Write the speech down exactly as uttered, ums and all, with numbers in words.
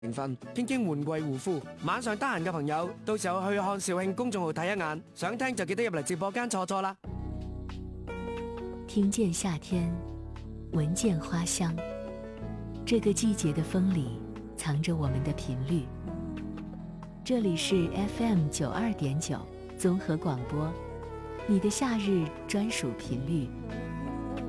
成分，傾傾換季護膚。晚上得閒嘅朋友，到時候去看肇慶公眾號睇一眼。想聽就記得入嚟直播間坐坐啦。 聽見夏天，聞見花香。這個季節的風裡藏着我們的頻率。這裡是 F M 九二點九綜合廣播，你的夏日專屬頻率。